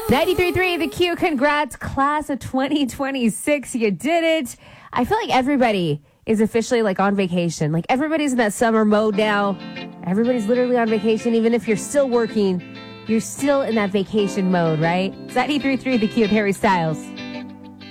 93.3 The Q. Congrats, class of 2026. You did it. I feel like everybody is officially like on vacation. Like everybody's in that summer mode now. Everybody's literally on vacation. Even if you're still working, you're still in that vacation mode, right? It's 93.3 The Q with Harry Styles.